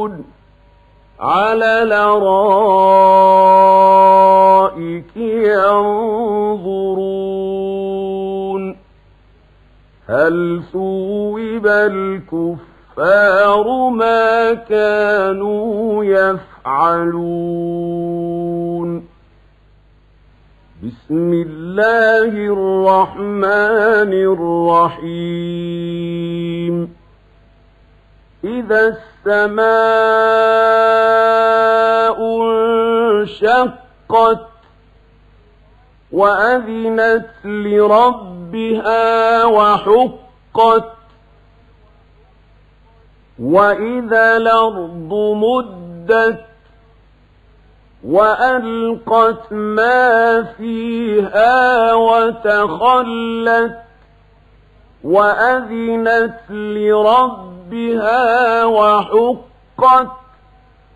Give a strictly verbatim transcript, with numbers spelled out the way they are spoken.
على الأرائك ينظرون هل ثوب الكفار ما كانوا يفعلون بسم الله الرحمن الرحيم إذا السماء انشقت وأذنت لربها وحقت وإذا الأرض مدت وألقت ما فيها وتخلت وأذنت لربها وحقت